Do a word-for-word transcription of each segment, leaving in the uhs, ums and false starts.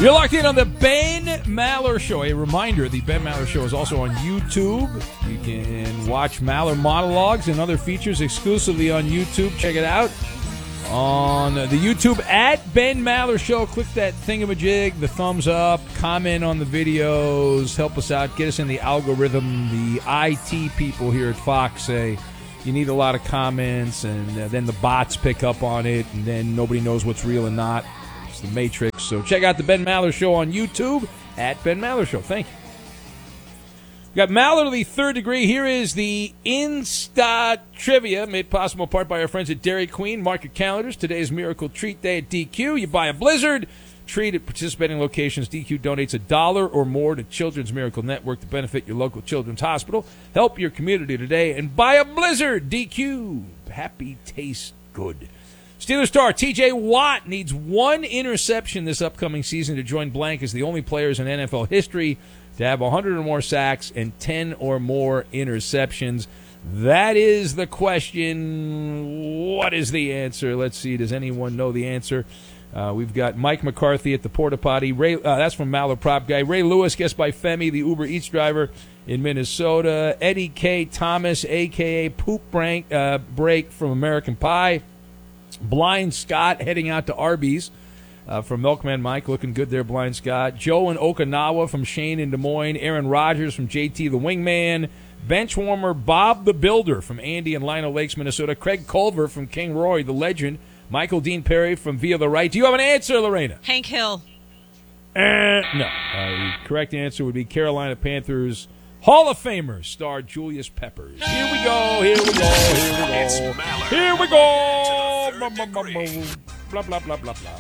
You're locked in on the Ben Maller Show. A reminder, the Ben Maller Show is also on YouTube. You can watch Maller monologues and other features exclusively on YouTube. Check it out. On the YouTube, at Ben Maller Show, click that thingamajig, the thumbs up, comment on the videos, help us out, get us in the algorithm. The I T people here at Fox say you need a lot of comments, and uh, then the bots pick up on it, and then nobody knows what's real and not. It's the Matrix. So check out the Ben Maller Show on YouTube, at Ben Maller Show. Thank you. We got Maller to the third degree. Here is the Insta Trivia, made possible in part by our friends at Dairy Queen. Mark your calendars. Today's Miracle Treat Day at D Q. You buy a Blizzard treat at participating locations. D Q donates a dollar or more to Children's Miracle Network to benefit your local children's hospital. Help your community today and buy a Blizzard. D Q. Happy taste good. Steelers star T J Watt needs one interception this upcoming season to join blank as the only players in N F L history to have one hundred or more sacks and ten or more interceptions. That is the question. What is the answer? Let's see. Does anyone know the answer? Uh, we've got Mike McCarthy at the Porta Potty. Ray, uh, that's from Maller Prop Guy. Ray Lewis, guest by Femi, the Uber Eats driver in Minnesota. Eddie K. Thomas, a k a. Poop Break, uh, Break from American Pie. Blind Scott heading out to Arby's. Uh, from Milkman Mike, looking good there, Blind Scott. Joe in Okinawa from Shane in Des Moines. Aaron Rodgers from J T the Wingman. Benchwarmer Bob the Builder from Andy in Lino Lakes, Minnesota. Craig Culver from King Roy, the legend. Michael Dean Perry from Via the Right. Do you have an answer, Lorena? Hank Hill. Uh, no. Uh, the correct answer would be Carolina Panthers Hall of Famer star Julius Peppers. Here we go, here we go, here we go. Here we go. Blah, blah, blah, blah, blah.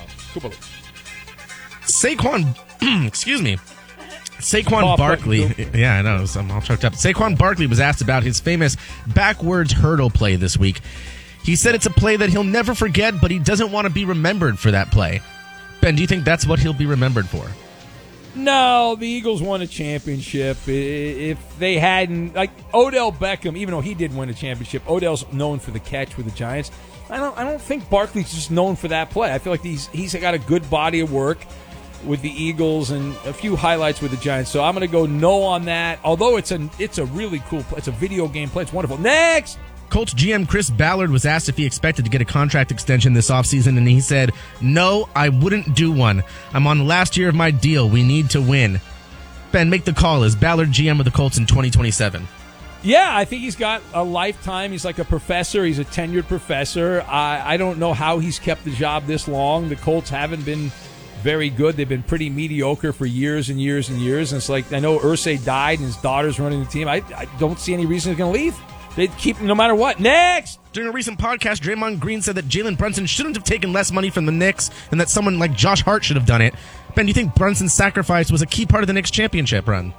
Saquon, excuse me, Saquon Barkley. Yeah, I know, I'm all choked up. Saquon Barkley was asked about his famous backwards hurdle play this week. He said it's a play that he'll never forget, but he doesn't want to be remembered for that play. Ben, do you think that's what he'll be remembered for? No, the Eagles won a championship. If they hadn't, like Odell Beckham, even though he did win a championship, Odell's known for the catch with the Giants. I don't, I don't think Barkley's just known for that play. I feel like he's he's got a good body of work with the Eagles and a few highlights with the Giants. So I'm going to go no on that. Although it's a it's a really cool play. It's a video game play. It's wonderful. Next. Colts G M Chris Ballard was asked if he expected to get a contract extension this offseason, and he said, no, I wouldn't do one. I'm on the last year of my deal. We need to win. Ben, make the call. Is Ballard G M of the Colts in twenty twenty-seven? Yeah, I think he's got a lifetime. He's like a professor. He's a tenured professor. I, I don't know how he's kept the job this long. The Colts haven't been very good. They've been pretty mediocre for years and years and years. And it's like, I know Irsay died and his daughter's running the team. I, I don't see any reason he's going to leave. They'd keep him no matter what. Next! During a recent podcast, Draymond Green said that Jalen Brunson shouldn't have taken less money from the Knicks and that someone like Josh Hart should have done it. Ben, do you think Brunson's sacrifice was a key part of the Knicks championship run?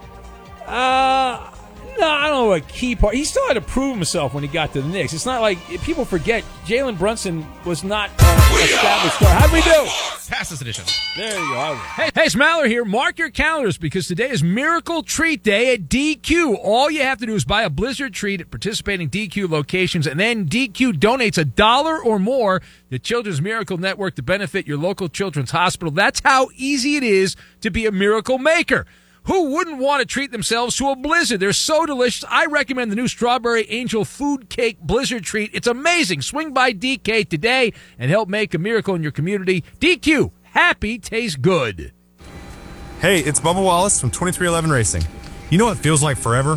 Uh... No, I don't know a key part. He still had to prove himself when he got to the Knicks. It's not like people forget Jalen Brunson was not an established star. How'd we do? Pass this edition. There you go. Hey, hey, it's Maller here. Mark your calendars because today is Miracle Treat Day at D Q. All you have to do is buy a Blizzard treat at participating D Q locations, and then D Q donates a dollar or more to Children's Miracle Network to benefit your local children's hospital. That's how easy it is to be a miracle maker. Who wouldn't want to treat themselves to a Blizzard? They're so delicious. I recommend the new Strawberry Angel Food Cake Blizzard treat. It's amazing. Swing by D K today and help make a miracle in your community. D Q, happy tastes good. Hey, it's Bubba Wallace from twenty-three eleven Racing. You know what feels like forever?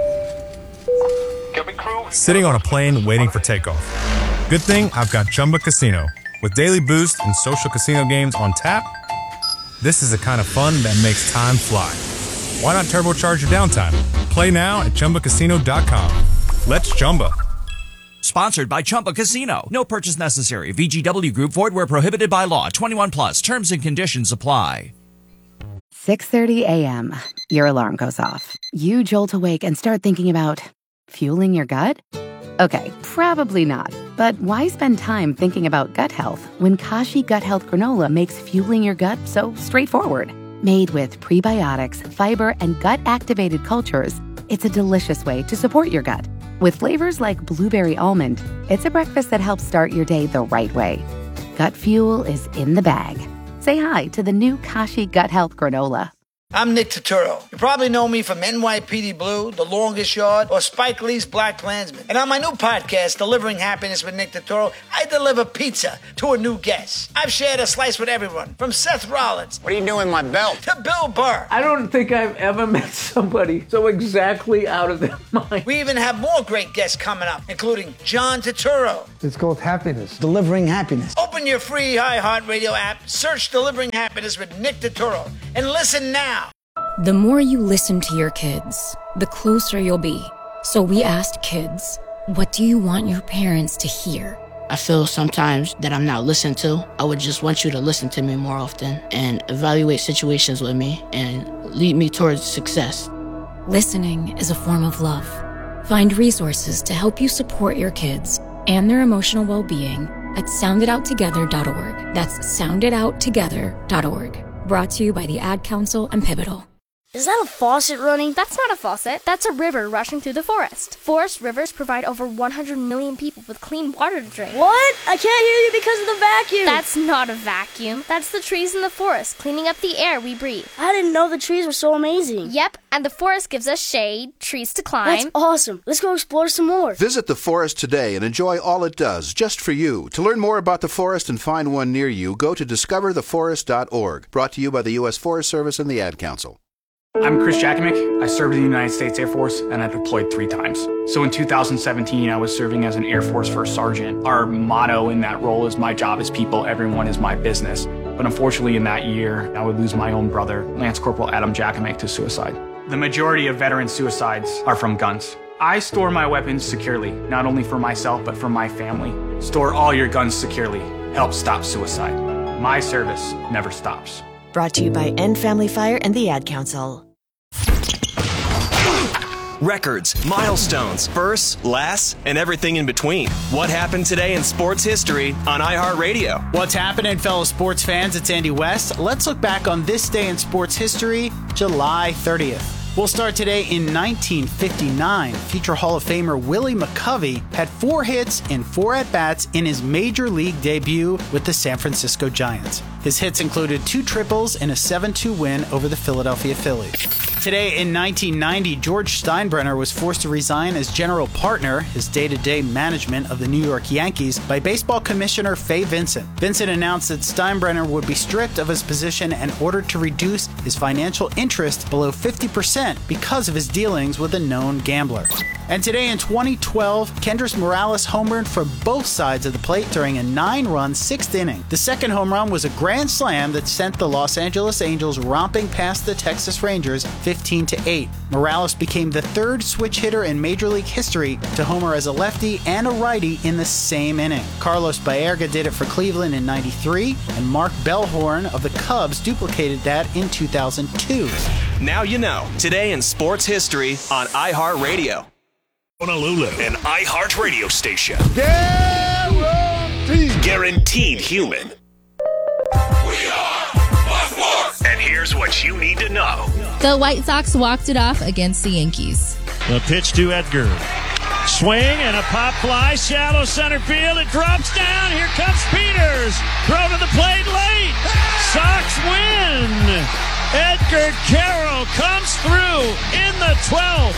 Sitting on a plane waiting for takeoff. Good thing I've got Chumba Casino. With daily boost and social casino games on tap, this is the kind of fun that makes time fly. Why not turbocharge your downtime? Play now at Chumba Casino dot com. Let's Chumba. Sponsored by Chumba Casino. No purchase necessary. V G W Group. Void where prohibited by law. twenty-one plus. Terms and conditions apply. six thirty a.m. Your alarm goes off. You jolt awake and start thinking about fueling your gut? Okay, probably not. But why spend time thinking about gut health when Kashi Gut Health Granola makes fueling your gut so straightforward? Made with prebiotics, fiber, and gut-activated cultures, it's a delicious way to support your gut. With flavors like blueberry almond, it's a breakfast that helps start your day the right way. Gut fuel is in the bag. say hi to the new Kashi Gut Health Granola. I'm Nick Turturro. You probably know me from N Y P D Blue, The Longest Yard, or Spike Lee's Black Klansman. And on my new podcast, Delivering Happiness with Nick Turturro, I deliver pizza to a new guest. I've shared a slice with everyone, from Seth Rollins. What are you doing with my belt? To Bill Burr. I don't think I've ever met somebody so exactly out of their mind. We even have more great guests coming up, including John Turturro. It's called Happiness. Delivering Happiness. Open your free iHeartRadio app, search Delivering Happiness with Nick Turturro, and listen now. The more you listen to your kids, the closer you'll be. So we asked kids, what do you want your parents to hear? I feel sometimes that I'm not listened to. I would just want you to listen to me more often and evaluate situations with me and lead me towards success. Listening is a form of love. Find resources to help you support your kids and their emotional well-being at sound it out together dot org. That's sound it out together dot org. Brought to you by the Ad Council and Pivotal. Is that a faucet running? That's not a faucet. That's a river rushing through the forest. Forest rivers provide over one hundred million people with clean water to drink. What? I can't hear you because of the vacuum. That's not a vacuum. That's the trees in the forest cleaning up the air we breathe. I didn't know the trees were so amazing. Yep, and the forest gives us shade, trees to climb. That's awesome. Let's go explore some more. Visit the forest today and enjoy all it does, just for you. To learn more about the forest and find one near you, go to discover the forest dot org. Brought to you by the U S Forest Service and the Ad Council. I'm Chris Jakimick. I served in the United States Air Force, and I deployed three times. So in two thousand seventeen, I was serving as an Air Force First Sergeant. Our motto in that role is, my job is people, everyone is my business. But unfortunately, in that year, I would lose my own brother, Lance Corporal Adam Jakimick, to suicide. The majority of veteran suicides are from guns. I store my weapons securely, not only for myself, but for my family. Store all your guns securely. Help stop suicide. My service never stops. Brought to you by End Family Fire and the Ad Council. Records, milestones, firsts, lasts, and everything in between. What happened today in sports history on iHeartRadio? What's happening, fellow sports fans? It's Andy West. Let's look back on this day in sports history, July thirtieth. We'll start today in nineteen fifty-nine. Future Hall of Famer Willie McCovey had four hits and four at-bats in his major league debut with the San Francisco Giants. His hits included two triples and a seven two win over the Philadelphia Phillies. Today in nineteen ninety, George Steinbrenner was forced to resign as general partner, his day-to-day management of the New York Yankees, by baseball commissioner Fay Vincent. Vincent announced that Steinbrenner would be stripped of his position and ordered to reduce his financial interest below fifty percent because of his dealings with a known gambler. And today in twenty twelve, Kendrys Morales homered from both sides of the plate during a nine-run sixth inning. The second home run was a grand slam that sent the Los Angeles Angels romping past the Texas Rangers fifteen to eight. Morales became the third switch hitter in Major League history to homer as a lefty and a righty in the same inning. Carlos Baerga did it for Cleveland in ninety-three, and Mark Bellhorn of the Cubs duplicated that in two thousand two. Now you know. Today in sports history on iHeartRadio. Honolulu, an iHeartRadio station. Guaranteed. Guaranteed human. We are Fox Sports. And here's what you need to know. The White Sox walked it off against the Yankees. The pitch to Edgar. Swing and a pop fly, shallow center field. It drops down. Here comes Peters. Throw to the plate late. Sox win. Edgar Carroll comes through in the twelfth.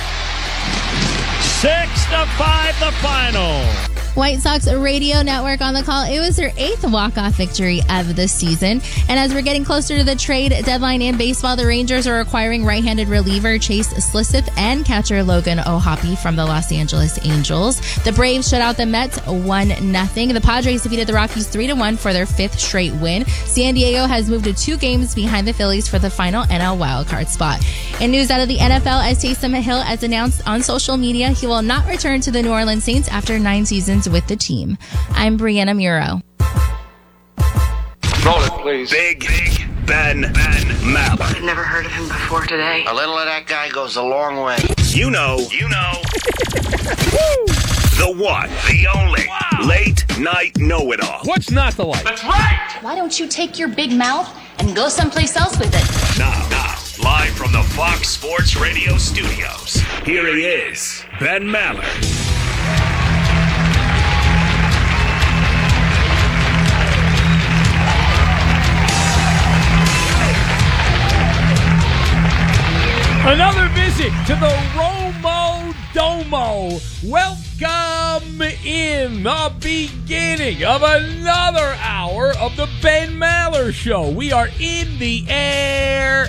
Six to five, the final. White Sox Radio Network on the call. It was their eighth walk-off victory of the season. And as we're getting closer to the trade deadline in baseball, the Rangers are acquiring right-handed reliever Chase Slisseth and catcher Logan O'Hoppe from the Los Angeles Angels. The Braves shut out the Mets one nothing. The Padres defeated the Rockies three to one for their fifth straight win. San Diego has moved to two games behind the Phillies for the final N L wildcard spot. In news out of the N F L, as Taysom Hill has announced on social media, he will not return to the New Orleans Saints after nine seasons with the team. I'm Brianna Muro. Roll it, please. Big, big Ben, Ben Maller. I've never heard of him before today. A little of that guy goes a long way. You know, you know. The one, the only, wow. Late night know-it-all. What's not to like? That's right. Why don't you take your big mouth and go someplace else with it? Now, now, live from the Fox Sports Radio studios, here he is, Ben Maller. Another visit to the Romo Domo. Welcome in the beginning of another hour of the Ben Maller Show. We are in the air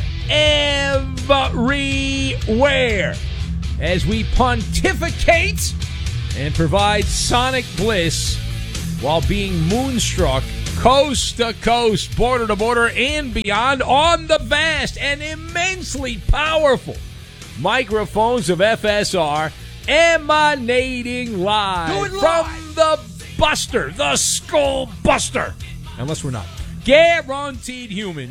everywhere as we pontificate and provide sonic bliss while being moonstruck coast to coast, border to border, and beyond on the vast and immensely powerful microphones of F S R, emanating live, live from the Buster, the Skull Buster. Unless we're not. Guaranteed human.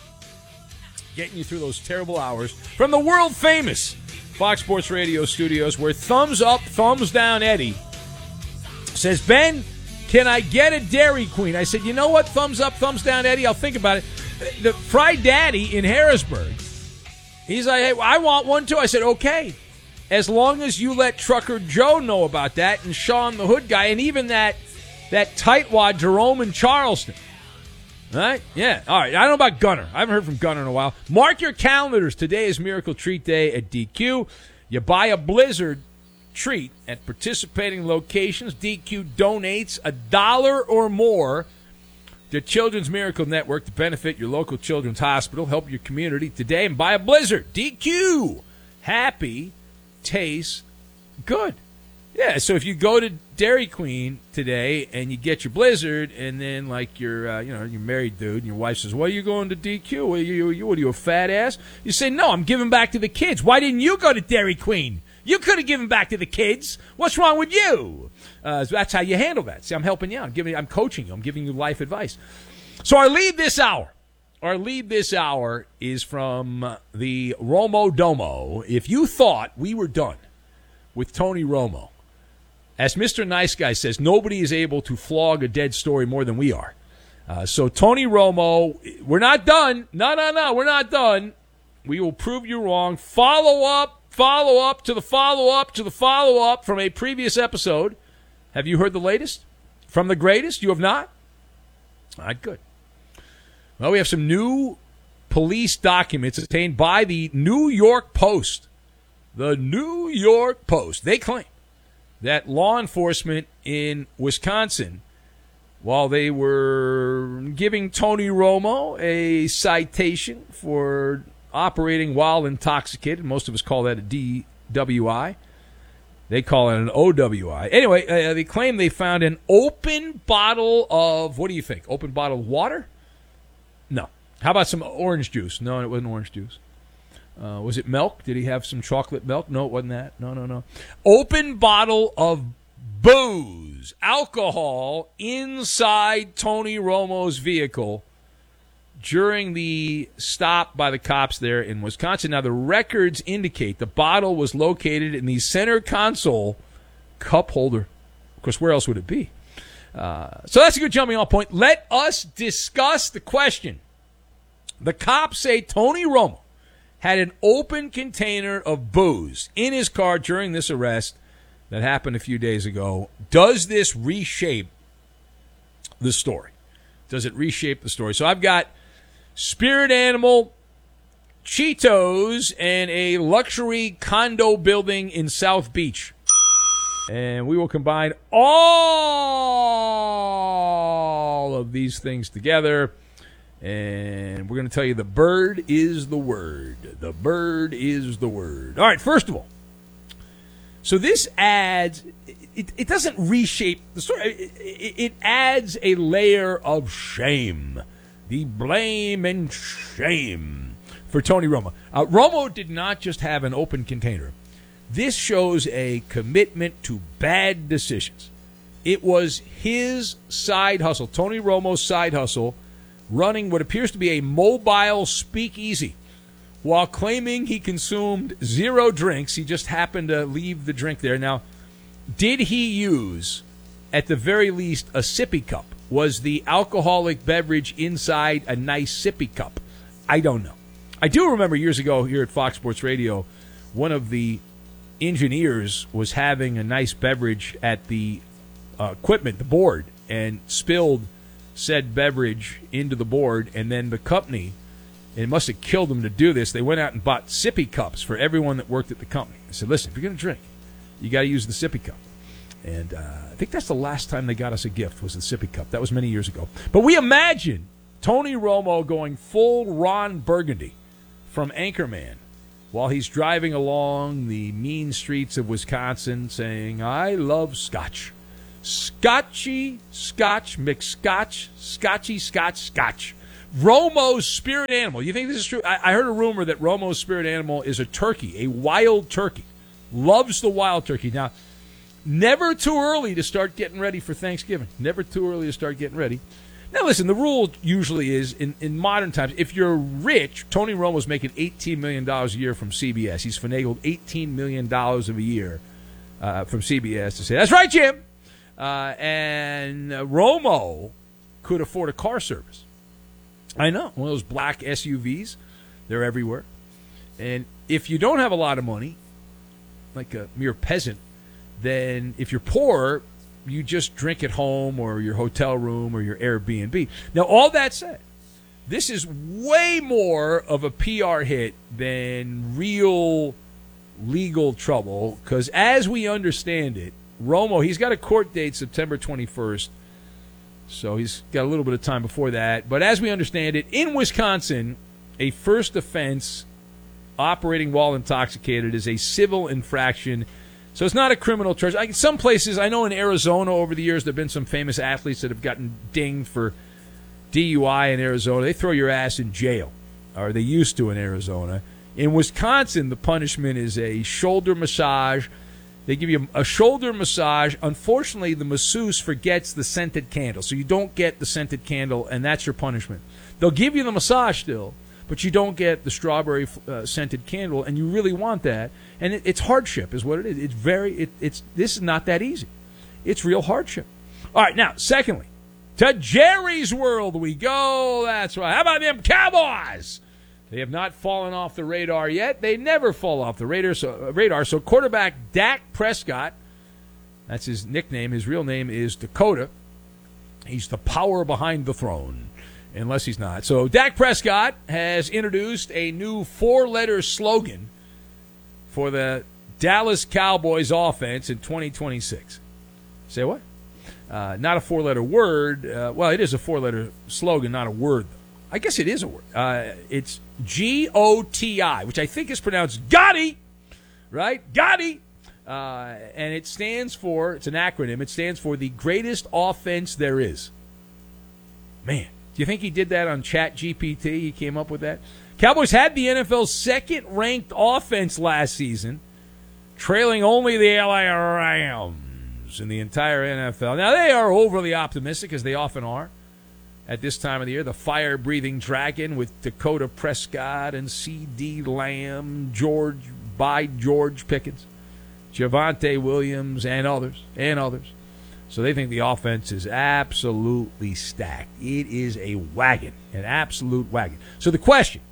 Getting you through those terrible hours from the world-famous Fox Sports Radio studios, where thumbs up, thumbs down Eddie says, Ben, can I get a Dairy Queen? I said, you know what? Thumbs up, thumbs down, Eddie. I'll think about it. The Fried Daddy in Harrisburg, he's like, hey, I want one too. I said, okay. As long as you let Trucker Joe know about that, and Sean the Hood guy, and even that that tightwad Jerome in Charleston. All right? Yeah. All right. I don't know about Gunner. I haven't heard from Gunner in a while. Mark your calendars. Today is Miracle Treat Day at D Q. You buy a Blizzard treat at participating locations. D Q donates a dollar or more to Children's Miracle Network to benefit your local children's hospital. Help your community today and buy a Blizzard. D Q. Happy tastes good. Yeah, so if you go to Dairy Queen today and you get your Blizzard, and then like you're, uh, you know, you're married dude, and your wife says, "Well, you going to D Q? What are you, you, what are you, a fat ass?" You say, "No, I'm giving back to the kids." Why didn't you go to Dairy Queen? You could have given back to the kids. What's wrong with you? Uh, so that's how you handle that. See, I'm helping you out. I'm giving, I'm coaching you. I'm giving you life advice. So our lead this hour, our lead this hour is from the Romo Domo. If you thought we were done with Tony Romo, as Mister Nice Guy says, nobody is able to flog a dead story more than we are. Uh, so Tony Romo, we're not done. No, no, no, we're not done. We will prove you wrong. Follow up. Follow up to the follow-up to the follow-up from a previous episode. Have you heard the latest? From the greatest? You have not? All right, good. Well, we have some new police documents obtained by the New York Post. The New York Post. They claim that law enforcement in Wisconsin, while they were giving Tony Romo a citation for operating while intoxicated. Most of us call that a D W I. They call it an O W I. Anyway, uh, they claim they found an open bottle of, what do you think? Open bottle of water? No. How about some orange juice? No, it wasn't orange juice. Uh, was it milk? Did he have some chocolate milk? No, it wasn't that. No, no, no. Open bottle of booze, alcohol, inside Tony Romo's vehicle during the stop by the cops there in Wisconsin. Now, the records indicate the bottle was located in the center console cup holder. Of course, where else would it be? Uh, so that's a good jumping off point. Let us discuss the question. The cops say Tony Romo had an open container of booze in his car during this arrest that happened a few days ago. Does this reshape the story? Does it reshape the story? So I've got spirit animal, Cheetos, and a luxury condo building in South Beach. And we will combine all of these things together. And we're going to tell you the bird is the word. The bird is the word. All right, first of all, so this adds, it, it doesn't reshape the story. It, it, it adds a layer of shame. The blame and shame for Tony Romo. Uh, Romo did not just have an open container. This shows a commitment to bad decisions. It was his side hustle, Tony Romo's side hustle, running what appears to be a mobile speakeasy while claiming he consumed zero drinks. He just happened to leave the drink there. Now, did he use, at the very least, a sippy cup? Was the alcoholic beverage inside a nice sippy cup? I don't know. I do remember years ago here at Fox Sports Radio, one of the engineers was having a nice beverage at the uh, equipment, the board, and spilled said beverage into the board, and then the company it must have killed them to do this. They went out and bought sippy cups for everyone that worked at the company. I said, listen, if you're going to drink, you got to use the sippy cup. And uh, I think that's the last time they got us a gift was the sippy cup. That was many years ago. But we imagine Tony Romo going full Ron Burgundy from Anchorman while he's driving along the mean streets of Wisconsin saying, I love scotch. Scotchy, scotch, McScotch, scotchy, scotch, scotch. Romo's spirit animal. You think this is true? I, I heard a rumor that Romo's spirit animal is a turkey, a wild turkey. Loves the wild turkey. Now, never too early to start getting ready for Thanksgiving. Never too early to start getting ready. Now, listen, the rule usually is, in, in modern times, if you're rich, Tony Romo's making eighteen million dollars a year from C B S. He's finagled eighteen million dollars of a year uh, from C B S to say, that's right, Jim. Uh, and uh, Romo could afford a car service. I know, one of those black S U Vs. They're everywhere. And if you don't have a lot of money, like a mere peasant, then if you're poor, you just drink at home or your hotel room or your Airbnb. Now, all that said, this is way more of a P R hit than real legal trouble because as we understand it, Romo, he's got a court date September twenty-first, so he's got a little bit of time before that. But as we understand it, in Wisconsin, a first offense operating while intoxicated is a civil infraction. So it's not a criminal charge. I, some places, I know in Arizona over the years, there have been some famous athletes that have gotten dinged for D U I in Arizona. They throw your ass in jail, or they used to in Arizona. In Wisconsin, the punishment is a shoulder massage. They give you a shoulder massage. Unfortunately, the masseuse forgets the scented candle, so you don't get the scented candle, and that's your punishment. They'll give you the massage still, but you don't get the strawberry uh, scented candle, and you really want that. And it, it's hardship, is what it is. It's very. It, it's this is not that easy. It's real hardship. All right, now, secondly, to Jerry's World we go. That's right. How about them Cowboys? They have not fallen off the radar yet. They never fall off the radar. So, uh, radar. So quarterback Dak Prescott, that's his nickname. His real name is Dakota. He's the power behind the throne, unless he's not. So Dak Prescott has introduced a new four-letter slogan for the Dallas Cowboys offense in twenty twenty-six. Say what? Uh, not a four-letter word. Uh, well, it is a four-letter slogan, not a word, though. I guess it is a word. Uh, it's G O T I, which I think is pronounced Gotti, right? Gotti. Uh, and it stands for, it's an acronym, it stands for the greatest offense there is. Man, do you think he did that on Chat G P T? He came up with that? Cowboys had the N F L's second-ranked offense last season, trailing only the L A Rams in the entire N F L. Now, they are overly optimistic, as they often are. At this time of the year, the fire-breathing dragon with Dakota Prescott and C D Lamb, George by George Pickens, Javonte Williams, and others, and others. So they think the offense is absolutely stacked. It is a wagon, an absolute wagon. So the question,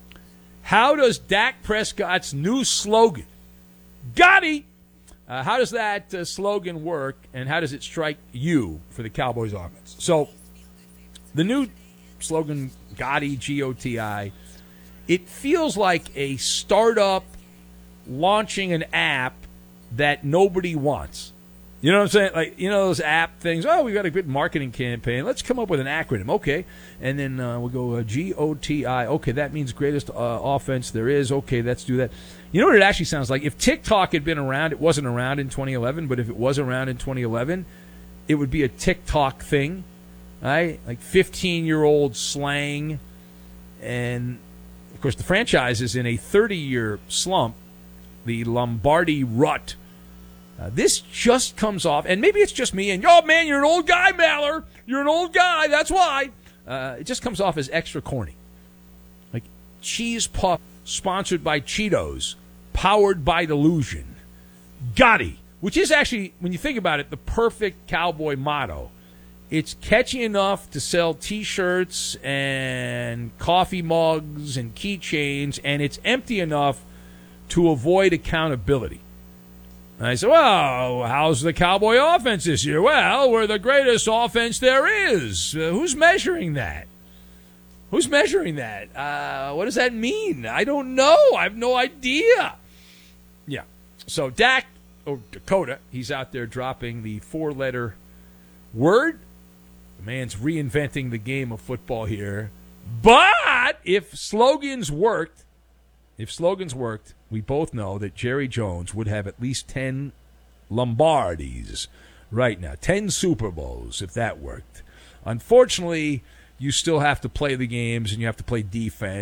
how does Dak Prescott's new slogan, Gotti, uh, how does that uh, slogan work, and how does it strike you for the Cowboys offense? So the new slogan, Gotti, G O T I, it feels like a startup launching an app that nobody wants. You know what I'm saying? Like, you know those app things, oh, we got a good marketing campaign. Let's come up with an acronym. Okay. And then uh, we'll go uh, G O T I. Okay, that means greatest uh, offense there is. Okay, let's do that. You know what it actually sounds like? If TikTok had been around, it wasn't around in twenty eleven, but if it was around in twenty eleven, it would be a TikTok thing. Right? Like fifteen-year-old slang. And, of course, the franchise is in a thirty-year slump, the Lombardi rut. Uh, this just comes off, and maybe it's just me, and, oh, man, you're an old guy, Maller. You're an old guy, that's why. Uh, it just comes off as extra corny. Like cheese puff sponsored by Cheetos, powered by delusion. Gotti, which is actually, when you think about it, the perfect cowboy motto. It's catchy enough to sell T-shirts and coffee mugs and keychains, and it's empty enough to avoid accountability. And I said, well, how's the Cowboy offense this year? Well, we're the greatest offense there is. Uh, who's measuring that? Who's measuring that? Uh, what does that mean? I don't know. I have no idea. Yeah. So Dak, or Dakota, he's out there dropping the four-letter word. The man's reinventing the game of football here. But if slogans worked, if slogans worked, we both know that Jerry Jones would have at least ten Lombardis right now, ten Super Bowls if that worked. Unfortunately, you still have to play the games and you have to play defense.